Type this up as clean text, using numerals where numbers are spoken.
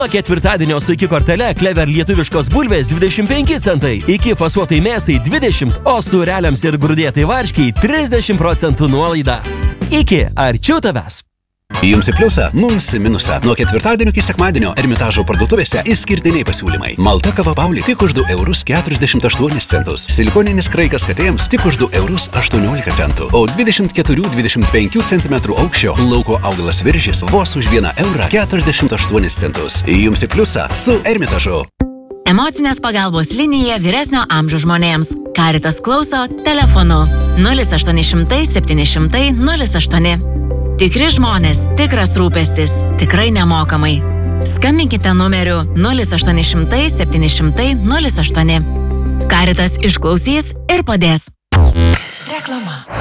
Ketvirtadienio su iki kortele Clever lietuviškos bulvės 25 centai, iki fasuotai mėsai 20, o sūreliams ir grūdėtai varškiai 30% nuolaida. Iki arčiau tavęs. Jums į pliusą, mums į minusą. Nuo ketvirtadienio iki sekmadienio Ermitažo parduotuvėse išskirtiniai pasiūlymai. Malta kava Pauli tik už 2,48 €. Silikoninis kraikas katėms tik už 2,18 €. O 24-25 cm aukščio lauko augalas viržis vos už 1,48 €. Jums į pliusą su Ermitažu. Emocinės pagalbos linija vyresnio amžiaus žmonėms. Caritas klauso telefonu 0800 700 08. Tikri žmonės, tikras rūpestis, tikrai nemokamai. Skambinkite numeriu 0800 700 08. Caritas išklausys ir padės. Reklama.